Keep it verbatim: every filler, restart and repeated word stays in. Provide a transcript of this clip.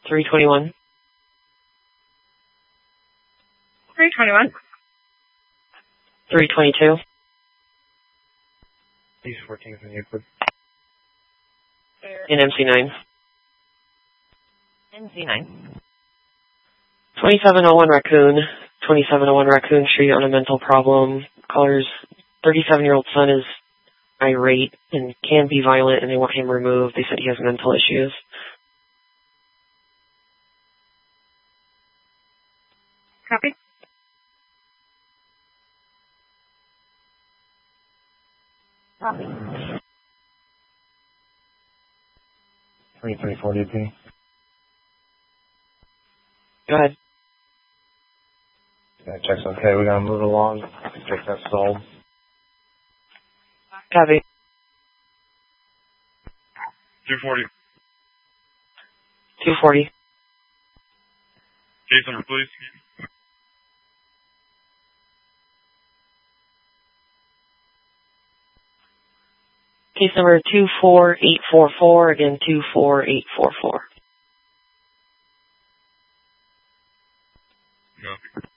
three twenty-one. three twenty-one. three twenty-two. He's fourteen from Euclid. In M C nine. M C nine. twenty-seven oh one Raccoon. twenty-seven oh one Raccoon Street on a mental problem. Caller's thirty-seven-year-old son is irate and can be violent, and they want him removed. They said he has mental issues. Copy. Copy. twenty-three forty P. Go ahead. Yeah, check's okay. We gotta move it along. Check that stalled. Copy. two forty. two forty. Case number, please. Case number two four eight four four, again two four eight four four. Copy.